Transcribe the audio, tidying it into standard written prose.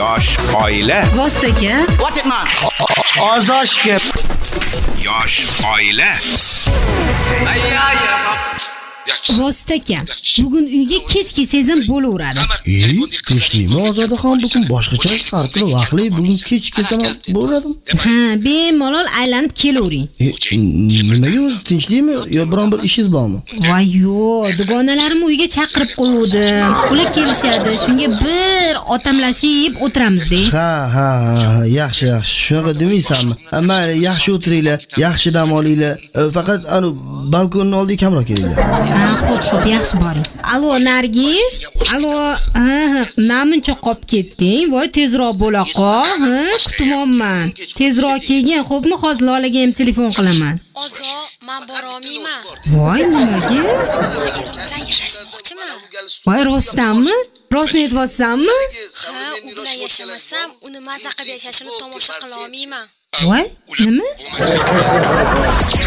Yosh oila. Vostoka. What it man? Ozoshga. Yosh oila. Vostoka. Bugun uyga kechki sezim bo'laveradi. Tinchlikmi Ozodaxon, bugun boshqacha sarqin vaqtli, bugun kech kelsa ham bo'ladimi? Ha, bemalol aylanib kelavering. Nimaga o'zi tinchlikmi yo biron bir ishingiz bormi? Voy yo'q, dugonalarim uyga chaqirib qo'ydim. Ular kelishadi, shunga bir otamlashib o'tiramiz-da. Ha, yaxshi. Shunaqa demaysanmi? Mayli, yaxshi o'tiringlar, yaxshi dam olinglar. Faqat anu balkonning oldiga kamroq kelinglar. Ha, xo'p, yaxshi boring. Allo, Nargiz? Allo, namuncha qolib ketding? Voy, tezroq bo'la qol, kutyapman. Tezroq kelgin, xo'pmi? Hozir Lolaga ham telefon qilaman. Ozo, men bora olmayman. Voy, nimaga? Erim bilan yashashmoqchiman. Voy, rostdanmi? Rostni aytyapsanmi? Ha, u bilan yashamasam, uni mazza qilib yashashini tomosha qila olmayman. Voy, nima?